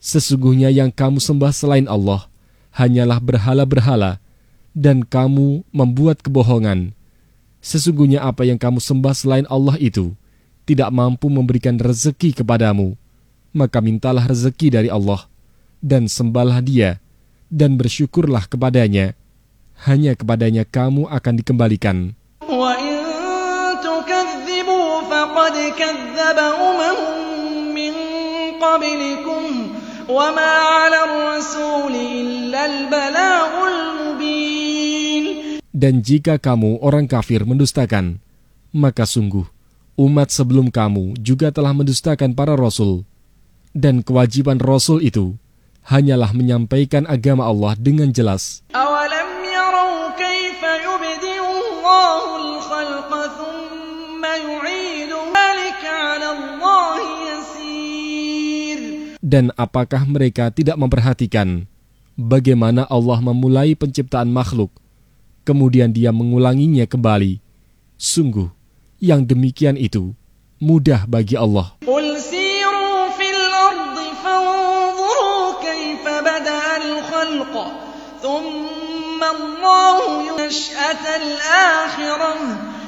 Sesungguhnya yang kamu sembah selain Allah hanyalah berhala-berhala, dan kamu membuat kebohongan. Sesungguhnya apa yang kamu sembah selain Allah itu tidak mampu memberikan rezeki kepadamu. Maka mintalah rezeki dari Allah, dan sembahlah Dia, dan bersyukurlah kepadanya. Hanya kepadanya kamu akan dikembalikan. وَإِن تُكَذِّبُوا فَقَدْ كَذَّبَ أُمَمٌ مِّن قَبْلِكُمْ وَمَا عَلَى الرَّسُولِ إِلَّا الْبَلَاغُ الْمُبِينُ. Dan jika kamu orang kafir mendustakan, maka sungguh umat sebelum kamu juga telah mendustakan para rasul. Dan kewajiban rasul itu hanyalah menyampaikan agama Allah dengan jelas. أَوَلَمْ يَرَوْا كَيْفَ يُبْدِئُ اللَّهُ الْخَلْقَ ثُمَّ يُعِيدُهُ ذَلِكَ عَلَى اللَّهِ يَسِيرٌ. Dan apakah mereka tidak memperhatikan bagaimana Allah memulai penciptaan makhluk, kemudian Dia mengulanginya kembali? Sungguh, yang demikian itu mudah bagi Allah. قُلْ سِيرُوا فِي الْأَرْضِ فَانظُرُوا كَيْفَ بَدَأَ الْخَلْقَ ثُمَّ اللَّهُ يُنشِئُ الْآخِرَةَ